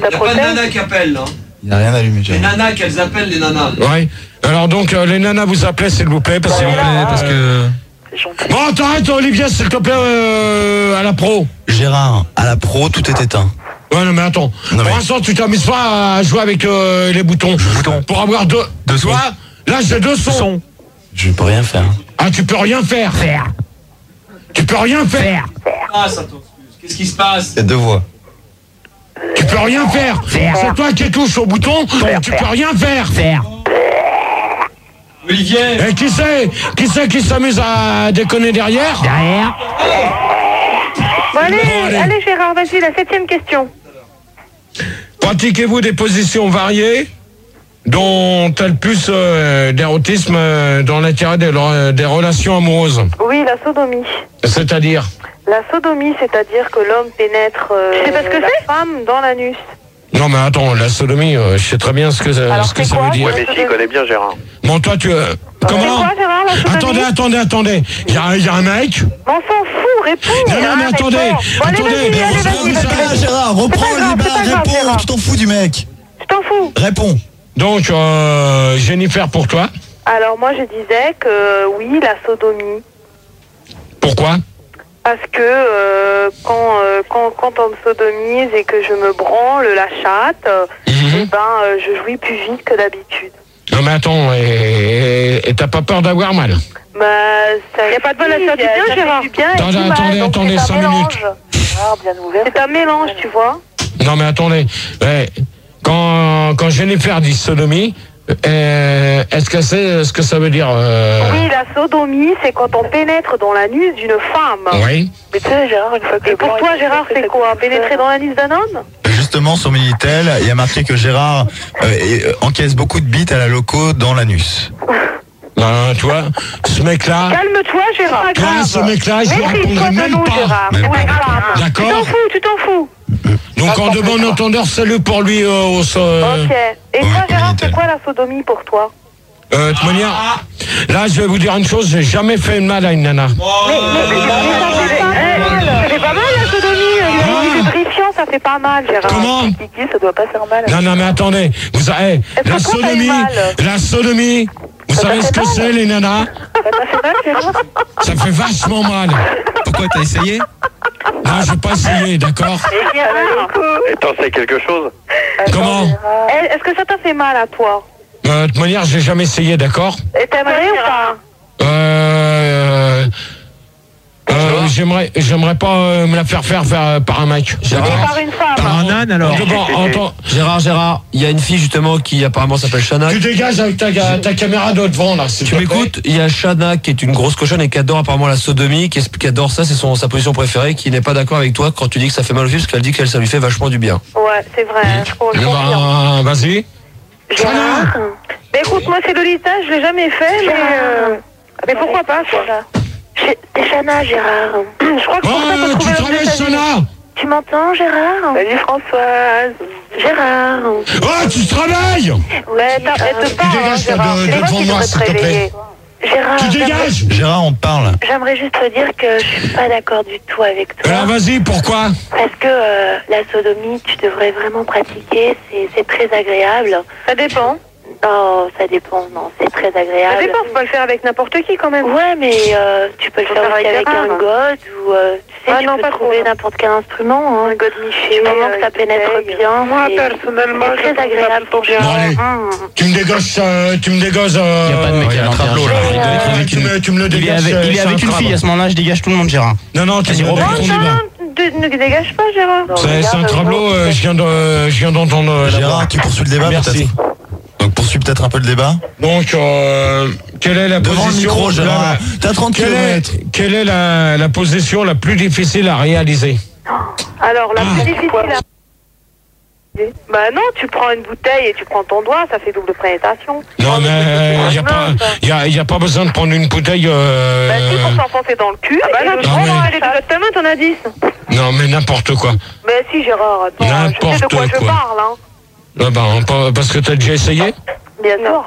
Il n'y a pas de nanas qui appellent, là. Il n'y a rien allumé, Les nanas qu'elles appellent, les nanas. Ouais. Alors donc, les nanas vous appelez, s'il vous plaît, parce que... Bon, t'arrêtes, Olivier, s'il te plaît, à la pro. Gérard, à la pro, tout est éteint. Ouais, non, mais attends. Pour l'instant, tu t'amuses pas à jouer avec les boutons. Pour avoir deux sons. Là, j'ai 2 sons. Je peux rien faire. Ah, tu peux rien faire. Tu peux rien faire. Ah, ça t'excuse. Qu'est-ce qui se passe? Il y a 2 voix. Tu peux rien faire. C'est toi qui touches au bouton. Tu peux rien faire. Olivier. Et qui c'est qui s'amuse à déconner derrière? Bon, allez Gérard, vas-y, la 7e question. Pratiquez-vous des positions variées dont tel plus d'érotisme dans l'intérêt des relations amoureuses? Oui, la sodomie. C'est-à-dire? La sodomie, c'est-à-dire que l'homme pénètre la femme dans l'anus. Non mais attends, la sodomie, je sais très bien ce que ça veut dire. Ouais, mais si, il connaît bien Gérard. Bon, toi tu... comment? C'est quoi, Gérard, la sodomie? Attendez. Il y a un mec. On s'en fout, réponds. Non, mais attendez. Vas-y. Gérard, reprends le débat, réponds, tu t'en fous du mec. Je t'en fous. Réponds. Donc, Jennifer, pour toi? Alors, moi, je disais que oui, la sodomie. Pourquoi? Parce que quand on me sodomise et que je me branle la chatte, je jouis plus vite que d'habitude. Non mais attends, et t'as pas peur d'avoir mal? Bah, ça y a pas de mal à faire du bien, Gérard. Attendez, 5 minutes. C'est un mélange, tu vois. Non mais attendez, quand Jennifer dit sodomie, est-ce que c'est ce que ça veut dire? Oui, la sodomie, c'est quand on pénètre dans l'anus d'une femme. Oui. Mais tu sais, Gérard, une fois que... Et pour toi, Gérard, c'est quoi? Pénétrer dans l'anus d'un homme? Justement, sur Minitel, il y a marqué que Gérard encaisse beaucoup de bites à la loco dans l'anus. Tu vois, ce mec-là... Calme-toi, Gérard. Ce mec-là, je lui répondrai même pas. D'accord? Tu t'en fous. Donc en de bon entendeur, salut pour lui au sol. Ok. Et toi, Gérard, c'est quoi la sodomie pour toi? De toute manière, là, je vais vous dire une chose, j'ai jamais fait de mal à une nana. Mais ça fait pas mal la sodomie. C'est lubrifiant, ça fait pas mal, Gérard. Comment? Ça doit pas faire mal. Non, mais attendez, vous savez, la sodomie, vous savez ce que c'est, les nanas? Ça t'a fait mal, Gérard? Ça fait vachement mal. Pourquoi, t'as essayé? Non, j'ai pas essayé, d'accord? Et t'en sais quelque chose? Comment? Est-ce que ça t'a fait mal à toi? De toute manière, j'ai jamais essayé, d'accord? Et t'aimerais ou pas? J'aimerais pas me la faire par un mec. Par une femme. Par un âne alors. Gérard, il y a une fille justement qui apparemment s'appelle Shana. Tu dégages avec ta caméra de devant là. Tu m'écoutes? Il y a Shana qui est une grosse cochonne et qui adore apparemment la sodomie, qui adore ça, c'est sa position préférée, qui n'est pas d'accord avec toi quand tu dis que ça fait mal aux filles, parce qu'elle dit que ça lui fait vachement du bien. Ouais, c'est vrai. Je confirme. Vas-y. Shana. Mais écoute, moi c'est Lolita, je l'ai jamais fait, mais pourquoi pas quoi. C'est Shana, Gérard. Je crois que tu travailles, Shana. Tu m'entends, Gérard? Salut, Françoise. Gérard. Oh, tu travailles? Ouais, t'arrêtes pas, Gérard. Tu dégages devant moi, s'il te plaît. Gérard. Tu dégages? Gérard, on te parle. J'aimerais juste te dire que je suis pas d'accord du tout avec toi. Alors vas-y, pourquoi? Parce que la sodomie, tu devrais vraiment pratiquer, c'est très agréable. Ça dépend. Oh, ça dépend, non, c'est très agréable. Ça dépend, faut pas le faire avec n'importe qui quand même. Ouais, mais tu peux le faire aussi avec un god ou tu sais, tu peux trouver n'importe quel instrument. Un god niché. Du moment que ça pénètre bien. Moi, personnellement, c'est très agréable pour Gérard. Bon, allez, tu me dégages. Il n'y a pas de mec à l'entrée là. Tu me le dégages. Il est avec une fille à ce moment-là, je dégage tout le monde, Gérard. Non, tu me reprends ton débat. Ne dégage pas, Gérard. C'est un tableau, je viens d'entendre. Gérard, tu poursuis le débat peut-être? Donc poursuis peut-être un peu le débat. Donc, quelle est la devant position... le micro, Gérard. T'as 30 km. Quelle est la position la plus difficile à réaliser? Alors, la plus difficile à... Bah non, tu prends une bouteille et tu prends ton doigt, ça fait double pénétration. Non, mais il n'y a pas besoin de prendre une bouteille... Bah si, pour s'enfoncer dans le cul. Ah bah non, tu prends elle est de ta main, t'en as 10. Non, mais n'importe quoi. Bah si, Gérard, attends, je sais de quoi je parle, hein. Ah bah, parce que t'as déjà essayé? Bien sûr.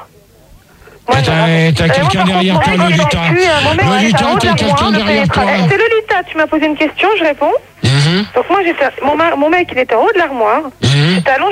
T'as quelqu'un derrière toi, Lolita. Lolita, t'as quelqu'un derrière toi. C'est Lolita, tu m'as posé une question, je réponds. Donc moi, mon mec, il était en haut de l'armoire. J'étais allongé